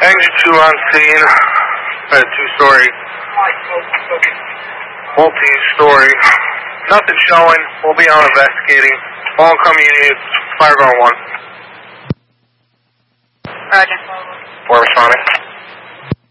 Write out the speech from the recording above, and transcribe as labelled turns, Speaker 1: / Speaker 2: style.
Speaker 1: Exit 2 on scene. A two-story, multi-story. Nothing showing. We'll be on investigating. All coming in. Fire going 1.
Speaker 2: Roger.
Speaker 1: 4 responding.